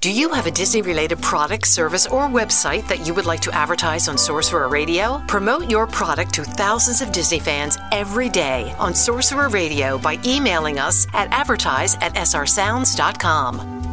Do you have a Disney-related product, service, or website that you would like to advertise on Sorcerer Radio? Promote your product to thousands of Disney fans every day on Sorcerer Radio by emailing us at advertise@srsounds.com.